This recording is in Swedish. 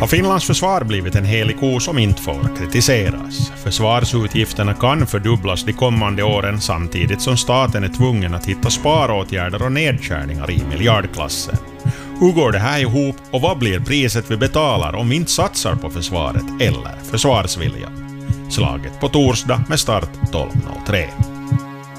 Har Finlands försvar blivit en helig ko som inte får kritiseras? Försvarsutgifterna kan fördubblas de kommande åren samtidigt som staten är tvungen att hitta sparåtgärder och nedskärningar i miljardklassen. Hur går det här ihop och vad blir priset vi betalar om vi inte satsar på försvaret eller försvarsvilja? Slaget på torsdag med start 12.03.